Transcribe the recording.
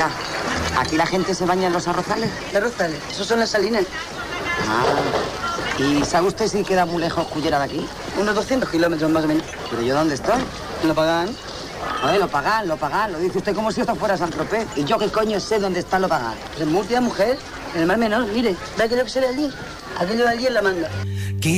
Venga, ¿aquí la gente se baña en los arrozales? ¿Qué arrozales? Esos son las salinas. Ah, ¿y sabe usted si queda muy lejos Cullera de aquí? Unos 200 kilómetros más o menos. ¿Pero yo dónde estoy? ¿En Lo Pagán? Joder, Lo Pagán. Lo dice usted como si esto fuera Saint-Tropez. ¿Y yo qué coño sé dónde está Lo Pagán? Pues en Murcia, mujer. En el Mar Menor, mire. ¿Ve aquello que se ve allí? Aquello de allí en la manga.